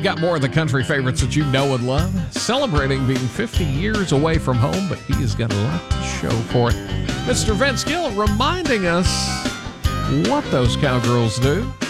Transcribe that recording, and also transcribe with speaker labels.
Speaker 1: got more of the country favorites that you know and love, celebrating being 50 years away from home, but he has got a lot to show for it. Mr. Vince Gill reminding us what those cowgirls do.